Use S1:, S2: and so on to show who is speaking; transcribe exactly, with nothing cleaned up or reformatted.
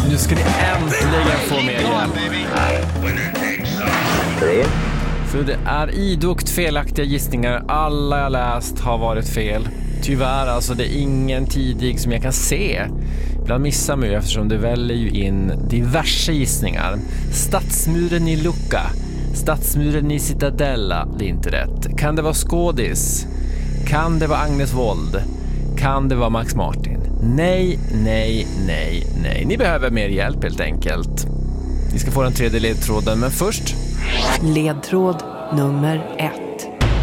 S1: Nu ska ni äntligen få mer hjälp.
S2: Tre.
S1: För det är idogt felaktiga gissningar. Alla jag läst har varit fel. Tyvärr, alltså det är ingen tidig som jag kan se. Ibland missar man ju eftersom det väljer ju in diverse gissningar. Stadsmuren i Lucca. Stadsmuren i Cittadella. Det är inte rätt. Kan det vara skådis? Kan det vara Agnes Wold? Kan det vara Max Martin? Nej, nej, nej, nej. Ni behöver mer hjälp helt enkelt. Ni ska få den tredje ledtråden, men först...
S3: Ledtråd nummer ett.